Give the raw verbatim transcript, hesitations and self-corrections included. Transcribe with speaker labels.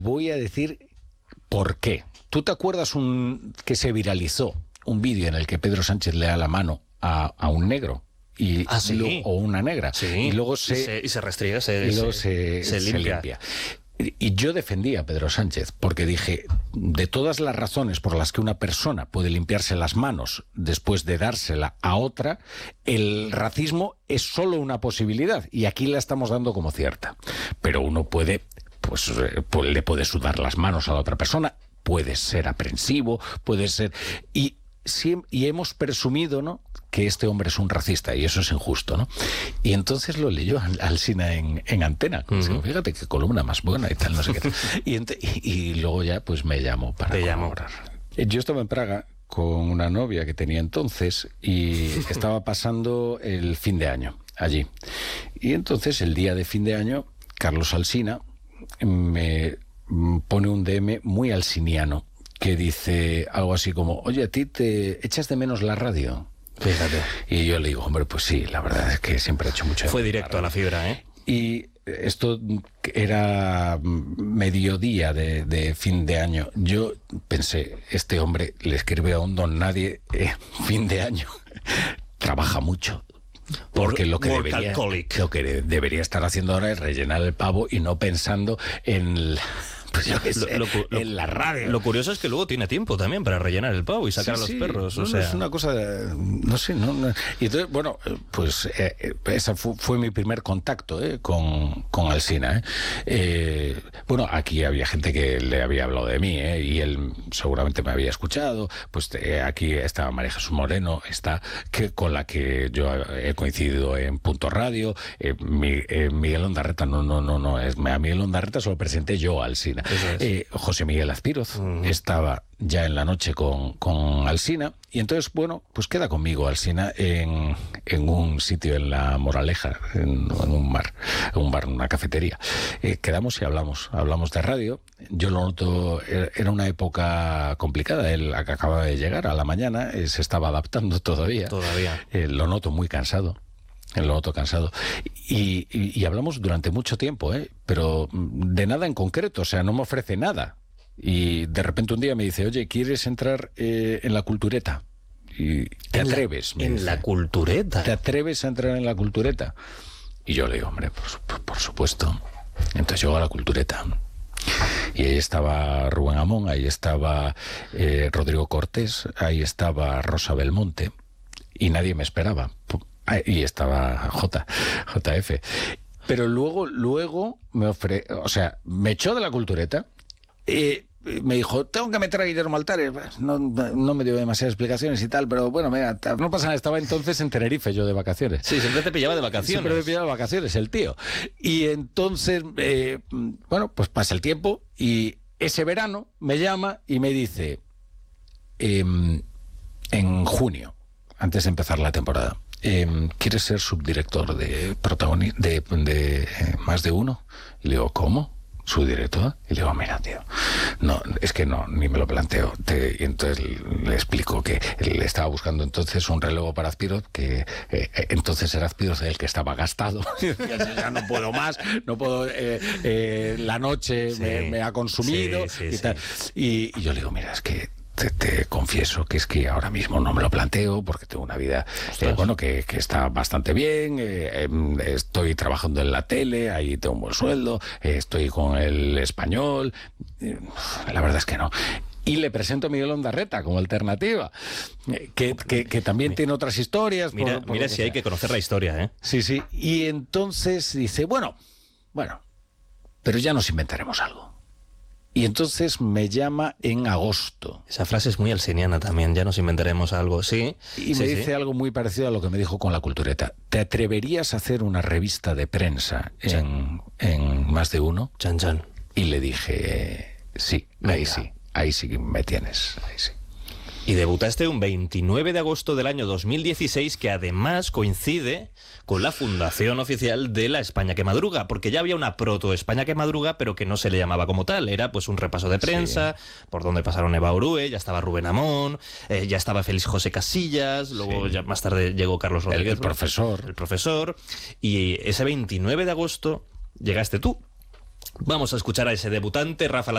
Speaker 1: Voy a decir por qué. ¿Tú te acuerdas un que se viralizó un vídeo en el que Pedro Sánchez le da la mano a, a un negro? Y
Speaker 2: ah, sí.
Speaker 1: lo, o una negra.
Speaker 2: Sí.
Speaker 1: Y luego se,
Speaker 2: y se, y se restriega, se,
Speaker 1: y luego
Speaker 2: se,
Speaker 1: se,
Speaker 2: se,
Speaker 1: se
Speaker 2: limpia.
Speaker 1: limpia. Y yo defendía a Pedro Sánchez porque dije, de todas las razones por las que una persona puede limpiarse las manos después de dársela a otra, el racismo es solo una posibilidad y aquí la estamos dando como cierta. Pero uno puede, pues, pues le puede sudar las manos a la otra persona, puede ser aprensivo, puede ser... Y, y hemos presumido, ¿no?, que este hombre es un racista y eso es injusto, ¿no? Y entonces lo leyó Alsina en, en Antena. Uh-huh. Digo, fíjate qué columna más buena y tal, no sé qué. Y, ent- y, y luego ya pues me llamó para
Speaker 2: Te
Speaker 1: colaborar. Llamó. Yo estaba en Praga con una novia que tenía entonces y estaba pasando el fin de año allí. Y entonces el día de fin de año, Carlos Alsina me pone un D M muy alsiniano que dice algo así como, oye, ¿a ti te echas de menos la radio?
Speaker 2: Fíjate.
Speaker 1: Y yo le digo, hombre, pues sí, la verdad es que siempre he hecho mucho.
Speaker 2: Fue directo a la fibra, ¿eh?
Speaker 1: Y esto era mediodía de, de fin de año. Yo pensé, este hombre le escribe a un don nadie, eh, fin de año, trabaja mucho. Porque lo que, debería, lo que debería estar haciendo ahora es rellenar el pavo y no pensando en... Pues yo qué sé, lo, lo, en la radio.
Speaker 2: Lo curioso es que luego tiene tiempo también para rellenar el pavo y sacar sí, a los
Speaker 1: sí,
Speaker 2: perros.
Speaker 1: No,
Speaker 2: o sea...
Speaker 1: Es una cosa, no sé, no, no. Y entonces, bueno, pues eh, ese fue, fue mi primer contacto eh, con, con Alsina. Eh. Eh, bueno, aquí había gente que le había hablado de mí eh, y él seguramente me había escuchado. Pues eh, aquí estaba María Jesús Moreno, está, que, con la que yo he coincidido en Punto Radio. Eh, mi, eh, Miguel Ondarreta, no, no, no, no, es, a Miguel Ondarreta solo presenté yo a Alsina. Es. Eh, José Miguel Azpiroz uh-huh. estaba ya en la noche con, con Alsina y entonces, bueno, pues queda conmigo Alsina en, en un sitio en La Moraleja, en, en un bar, en un bar, en una cafetería. Eh, quedamos y hablamos, hablamos de radio. Yo lo noto, era una época complicada, él acababa de llegar a la mañana, eh, se estaba adaptando todavía.
Speaker 2: Todavía.
Speaker 1: Eh, lo noto muy cansado. Lo noto cansado. Y, y, y hablamos durante mucho tiempo, ¿eh? Pero de nada en concreto, o sea, no me ofrece nada. Y de repente un día me dice, oye, ¿quieres entrar eh, en la cultureta? Y te
Speaker 2: ¿En
Speaker 1: atreves.
Speaker 2: La, ¿En dice. la cultureta?
Speaker 1: ¿Te atreves a entrar en la cultureta? Y yo le digo, hombre, por, por, por supuesto. Entonces llego a la cultureta. Y ahí estaba Rubén Amón, ahí estaba eh, Rodrigo Cortés, ahí estaba Rosa Belmonte. Y nadie me esperaba. Y estaba J, J F. Pero luego, luego me ofre, o sea, me echó de la cultureta. Eh, me dijo, tengo que meter a Guillermo Altares. No, no me dio demasiadas explicaciones y tal, pero bueno, mira, no pasa nada. Estaba entonces en Tenerife yo de vacaciones.
Speaker 2: Sí, siempre te pillaba de vacaciones.
Speaker 1: Siempre me pillaba de vacaciones el tío. Y entonces, eh, bueno, pues pasa el tiempo y ese verano me llama y me dice, eh, en junio, antes de empezar la temporada, Eh, ¿quieres ser subdirector de protagoni- de, de eh, Más de Uno? Y le digo, ¿cómo? ¿Subdirector? Y le digo, mira, tío, no, es que no, ni me lo planteo. Te, y entonces le explico que él estaba buscando entonces un relevo para Azpiroz, que eh, entonces era Azpiroz el que estaba gastado. Ya no puedo más, no puedo, eh, eh, la noche sí, me, me ha consumido.
Speaker 2: Sí, sí,
Speaker 1: y,
Speaker 2: sí.
Speaker 1: tal. Y, y yo le digo, mira, es que Te, te confieso que es que ahora mismo no me lo planteo porque tengo una vida eh, bueno que, que está bastante bien, eh, eh, estoy trabajando en la tele, ahí tengo un buen sueldo, eh, estoy con el español, eh, la verdad es que no. Y le presento a Miguel Ondarreta como alternativa, eh, que, que, que también tiene otras historias.
Speaker 2: Mira,
Speaker 1: por, por
Speaker 2: mira
Speaker 1: que
Speaker 2: si
Speaker 1: sea.
Speaker 2: hay que conocer la historia, ¿eh?
Speaker 1: Sí, sí. Y entonces dice, bueno, bueno, pero ya nos inventaremos algo. Y entonces me llama en agosto.
Speaker 2: Esa frase es muy alsiniana también, ya nos inventaremos algo, sí.
Speaker 1: Y
Speaker 2: sí,
Speaker 1: me dice
Speaker 2: sí.
Speaker 1: algo muy parecido a lo que me dijo con la cultureta. ¿Te atreverías a hacer una revista de prensa en, en Más de Uno?
Speaker 2: Chan, chan.
Speaker 1: Y le dije, sí,
Speaker 2: Venga.
Speaker 1: ahí sí, ahí sí me tienes, ahí sí.
Speaker 2: Y debutaste un veintinueve de agosto del año dos mil dieciséis, que además coincide con la fundación oficial de la España que Madruga, porque ya había una proto España que Madruga, pero que no se le llamaba como tal. Era pues un repaso de prensa, sí, por donde pasaron Eva Orue, ya estaba Rubén Amón, eh, ya estaba Félix José Casillas, luego
Speaker 1: sí,
Speaker 2: ya más tarde llegó Carlos Rodríguez.
Speaker 1: El, el profesor.
Speaker 2: El profesor. Y ese veintinueve de agosto llegaste tú. Vamos a escuchar a ese debutante, Rafa